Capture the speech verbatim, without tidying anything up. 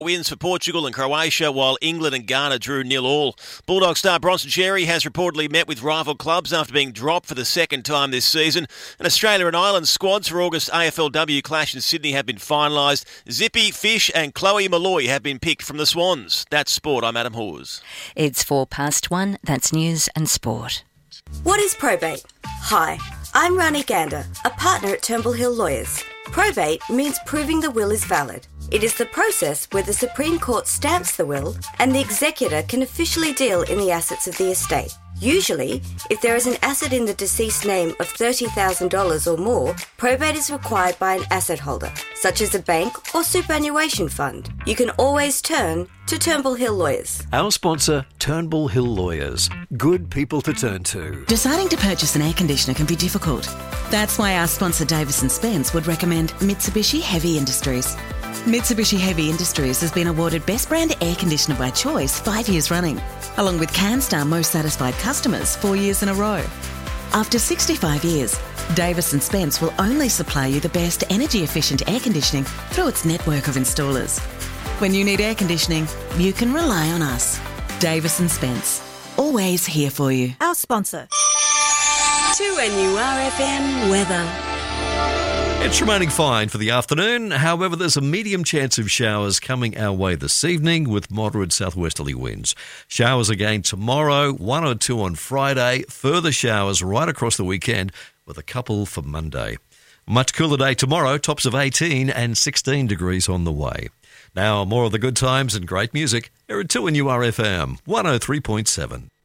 Wins for Portugal and Croatia, while England and Ghana drew nil all. Bulldog star Bronson Xerri has reportedly met with rival clubs after being dropped for the second time this season. And Australia and Ireland squads for August A F L W clash in Sydney have been finalised. Zippy, Fish and Chloe Malloy have been picked from the Swans. That's sport. I'm Adam Hawes. It's four past one. That's news and sport. What is probate? Hi, I'm Rani Gander, a partner at Turnbull Hill Lawyers. Probate means proving the will is valid. It is the process where the Supreme Court stamps the will and the executor can officially deal in the assets of the estate. Usually, if there is an asset in the deceased's name of thirty thousand dollars or more, probate is required by an asset holder, such as a bank or superannuation fund. You can always turn to Turnbull Hill Lawyers. Our sponsor, Turnbull Hill Lawyers. Good people to turn to. Deciding to purchase an air conditioner can be difficult. That's why our sponsor Davis and Spence would recommend Mitsubishi Heavy Industries. Mitsubishi Heavy Industries has been awarded Best Brand Air Conditioner by Choice five years running, along with CanStar Most Satisfied Customers four years in a row. After sixty-five years, Davis and Spence will only supply you the best energy-efficient air conditioning through its network of installers. When you need air conditioning, you can rely on us. Davis and Spence, always here for you. Our sponsor. two N U R F M weather. It's remaining fine for the afternoon. However, there's a medium chance of showers coming our way this evening with moderate southwesterly winds. Showers again tomorrow, one or two on Friday. Further showers right across the weekend with a couple for Monday. Much cooler day tomorrow, tops of eighteen and sixteen degrees on the way. Now, more of the good times and great music here at two N U R F M one oh three point seven.